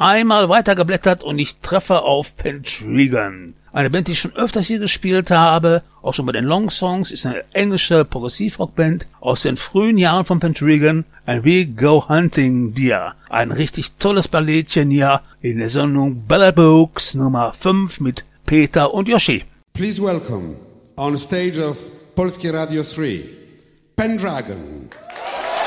einmal weitergeblättert und ich treffe auf Pendragon. Eine Band, die ich schon öfters hier gespielt habe, auch schon bei den Long Songs, ist eine englische Progressivrockband aus den frühen Jahren von Pendragon. And We Go Hunting Deer. Ein richtig tolles Ballettchen hier in der Sendung Ballad Books Nummer 5 mit Peter und Yoshi. Please welcome on stage of Polskie Radio 3, Pendragon.